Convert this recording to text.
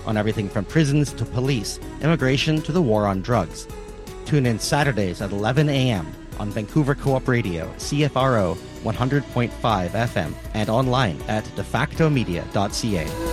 on everything from prisons to police, immigration to the war on drugs. Tune in Saturdays at 11 a.m. on Vancouver Co-op Radio, CFRO 100.5 FM, and online at defactomedia.ca.